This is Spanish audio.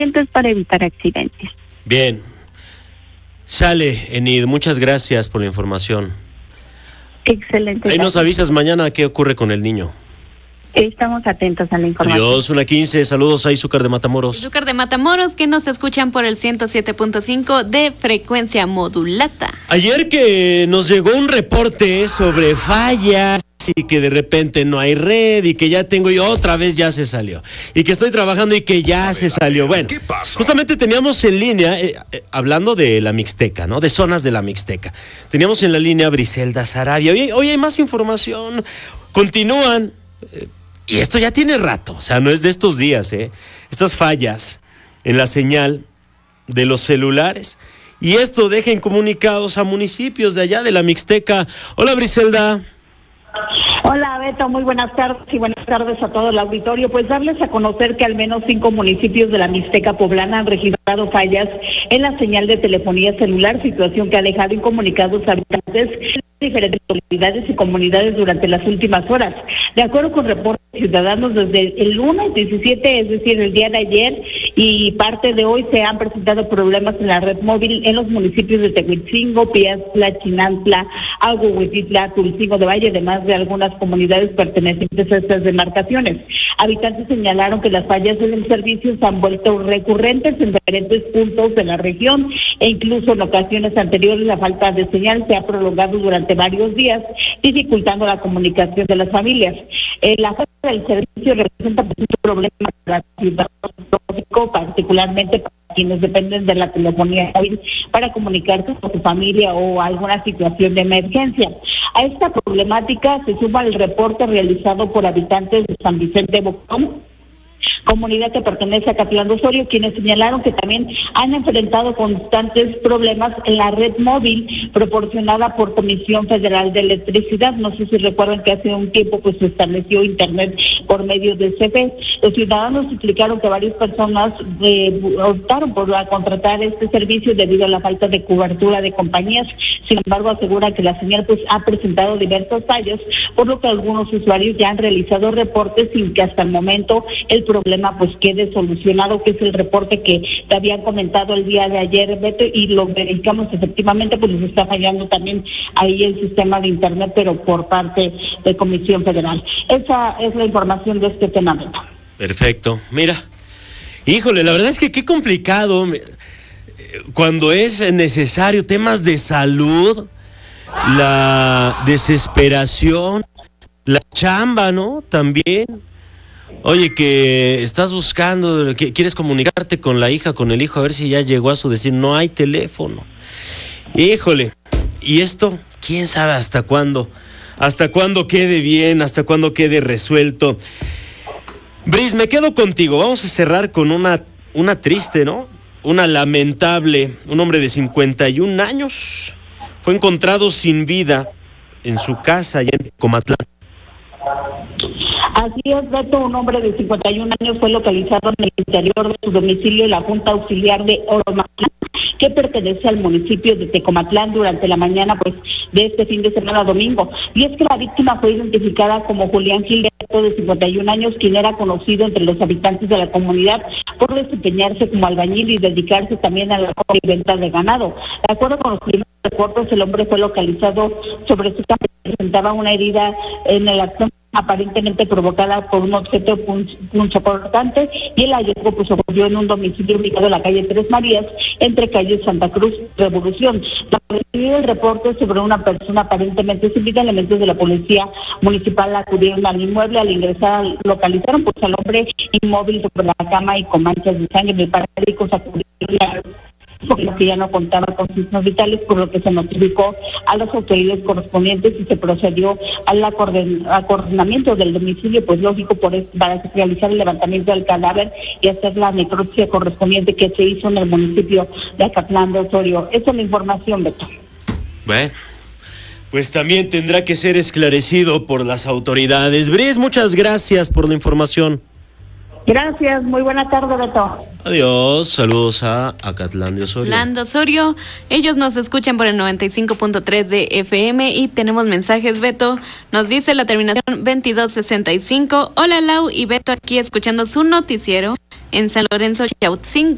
para evitar accidentes. Bien. Sale, Enid, muchas gracias por la información. Excelente. Ahí nos avisas mañana qué ocurre con el niño. Estamos atentos a la información. Adiós, 1:15. Saludos a Izúcar de Matamoros. Izúcar de Matamoros, que nos escuchan por el 107.5 de frecuencia modulata. Ayer que nos llegó un reporte sobre fallas y que de repente no hay red y que ya tengo yo otra vez ya se salió y que estoy trabajando y que ya se salió. Bueno, justamente teníamos en línea, hablando de la Mixteca, ¿no? De zonas de la Mixteca. Teníamos en la línea a Briselda Sarabia. Hoy hay más información. Continúan. Y esto ya tiene rato, o sea, no es de estos días, estas fallas en la señal de los celulares. Y esto deja incomunicados a municipios de allá de la Mixteca. Hola, Briselda. Hola, Beto, muy buenas tardes y buenas tardes a todo el auditorio. Pues darles a conocer que al menos 5 municipios de la Mixteca poblana han registrado fallas en la señal de telefonía celular, situación que ha dejado incomunicados a habitantes de diferentes localidades y comunidades durante las últimas horas. De acuerdo con reportes ciudadanos, desde el lunes 17, es decir, el día de ayer y parte de hoy, se han presentado problemas en la red móvil en los municipios de Tehuitzingo, Piazla, Chinantla, Aguahuititla, Tulcingo de Valle, además de algunas comunidades pertenecientes a estas demarcaciones. Habitantes señalaron que las fallas en el servicio se han vuelto recurrentes en diferentes puntos de la región e incluso en ocasiones anteriores la falta de señal se ha prolongado durante varios días, dificultando la comunicación de las familias. La falta del servicio representa un problema para la ciudad, particularmente para quienes dependen de la telefonía móvil para comunicarse con su familia o alguna situación de emergencia. A esta problemática se suma el reporte realizado por habitantes de San Vicente de Bocón, comunidad que pertenece a Acatlán de Osorio, quienes señalaron que también han enfrentado constantes problemas en la red móvil proporcionada por Comisión Federal de Electricidad. No sé si recuerdan que hace un tiempo pues se estableció internet por medio del CFE. Los ciudadanos explicaron que varias personas optaron por contratar este servicio debido a la falta de cobertura de compañías. Sin embargo, asegura que la señal pues ha presentado diversos fallos, por lo que algunos usuarios ya han realizado reportes sin que hasta el momento el problema pues quede solucionado, que es el reporte que te habían comentado el día de ayer, Beto, y lo verificamos efectivamente, pues nos está fallando también ahí el sistema de internet, pero por parte de Comisión Federal. Esa es la información de este tema, Beto. Perfecto. Mira, híjole, la verdad es que qué complicado cuando es necesario temas de salud, la desesperación, la chamba, ¿no? También. Oye, que estás buscando, que quieres comunicarte con la hija, con el hijo, a ver si ya llegó a su destino. No hay teléfono. Híjole, y esto, quién sabe hasta cuándo quede bien, hasta cuándo quede resuelto. Bris, me quedo contigo. Vamos a cerrar con una triste, ¿no? Una lamentable. Un hombre de 51 años fue encontrado sin vida en su casa allá en Tecomatlán. Así es, Beto, un hombre de 51 años fue localizado en el interior de su domicilio en la Junta Auxiliar de Oromatlán, que pertenece al municipio de Tecomatlán, durante la mañana pues de este fin de semana domingo. Y es que la víctima fue identificada como Julián Gilberto, de 51 años, quien era conocido entre los habitantes de la comunidad por desempeñarse como albañil y dedicarse también a la compra y venta de ganado. De acuerdo con los primeros reportes, el hombre fue localizado sobre su cama, presentaba una herida en el abdomen aparentemente provocada por un objeto punzocortante, y el hallazgo pues ocurrió en un domicilio ubicado en la calle Tres Marías, entre calle Santa Cruz Revolución. Para recibir el reporte sobre una persona aparentemente sin vida, elementos de la policía municipal acudieron al inmueble. Al ingresar localizaron pues al hombre inmóvil sobre la cama y con manchas de sangre. El paramédicos acudieron porque ya no contaba con signos vitales, por lo que se notificó a las autoridades correspondientes y se procedió al acordonamiento del domicilio, pues lógico, para realizar el levantamiento del cadáver y hacer la necropsia correspondiente que se hizo en el municipio de Acatlán de Osorio. Esa es la información, Beto. Bueno, pues también tendrá que ser esclarecido por las autoridades. Bris, muchas gracias por la información. Gracias, muy buena tarde, Beto. Adiós, saludos a Acatlán de Osorio. Acatlán de Osorio, ellos nos escuchan por el 95.3 de FM y tenemos mensajes, Beto. Nos dice la terminación 2265. Hola, Lau y Beto, aquí escuchando su noticiero en San Lorenzo, Chautzingo.